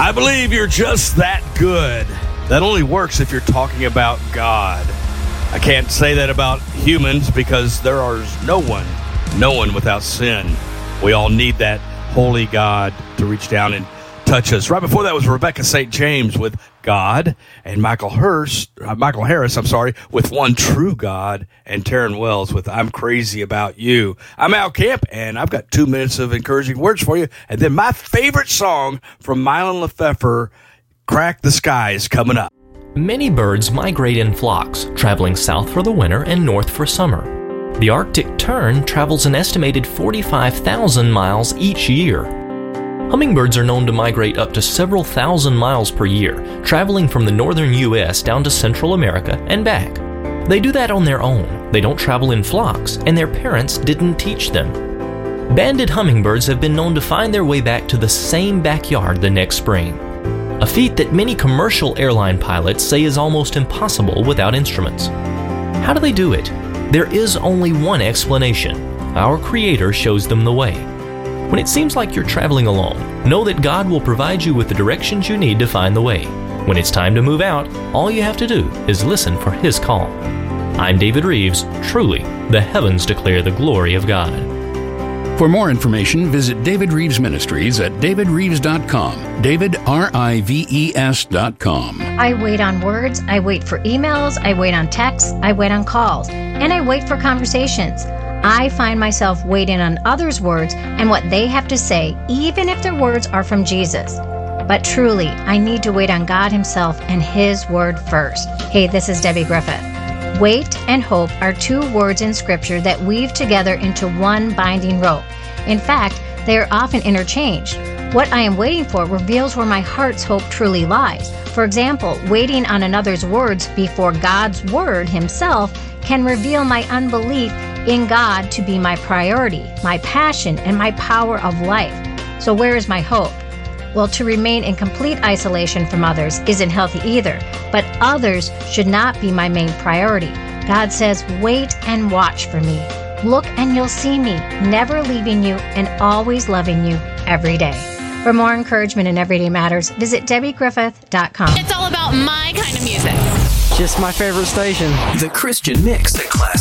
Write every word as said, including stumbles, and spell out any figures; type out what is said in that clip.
I believe you're just that good. That only works if you're talking about God. I can't say that about humans because there is no one, no one without sin. We all need that holy God to reach down and touch us. Right before that was Rebecca Saint James with God, and Michael Hurst, uh, Michael Harris, I'm sorry, with One True God, and Taryn Wells with I'm Crazy About You. I'm Al Camp, and I've got two minutes of encouraging words for you, and then my favorite song from Mylon Lefevre, Crack the Sky, is coming up. Many birds migrate in flocks, traveling south for the winter and north for summer. The Arctic tern travels an estimated forty-five thousand miles each year. Hummingbirds are known to migrate up to several thousand miles per year, traveling from the northern U S down to Central America and back. They do that on their own. They don't travel in flocks, and their parents didn't teach them. Banded hummingbirds have been known to find their way back to the same backyard the next spring, a feat that many commercial airline pilots say is almost impossible without instruments. How do they do it? There is only one explanation. Our Creator shows them the way. When it seems like you're traveling alone, know that God will provide you with the directions you need to find the way. When it's time to move out, all you have to do is listen for His call. I'm David Reeves. Truly, the heavens declare the glory of God. For more information, visit David Reeves Ministries at david reeves dot com. David, R I V E S dot com. I wait on words, I wait for emails, I wait on texts, I wait on calls, and I wait for conversations. I find myself waiting on others' words and what they have to say, even if their words are from Jesus. But truly, I need to wait on God Himself and His Word first. Hey, this is Debbie Griffith. Wait and hope are two words in Scripture that weave together into one binding rope. In fact, they are often interchanged. What I am waiting for reveals where my heart's hope truly lies. For example, waiting on another's words before God's Word Himself can reveal my unbelief in God to be my priority, my passion, and my power of life. So where is my hope? Well, to remain in complete isolation from others isn't healthy either, but others should not be my main priority. God says, wait and watch for me. Look and you'll see me, never leaving you and always loving you every day. For more encouragement in Everyday Matters, visit debbie griffith dot com. It's all about my kind of music. Just my favorite station. The Christian Mix, the classic.